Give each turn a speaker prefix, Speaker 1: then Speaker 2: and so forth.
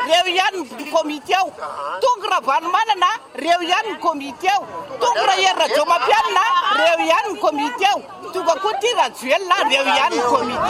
Speaker 1: reo ihany komity ao tonga raha Vanomanana reo ihany komity ao tonga raha Hery Rajaomampianina reo ihany komity ao tonga koa ty Rajoelina reo ihany komity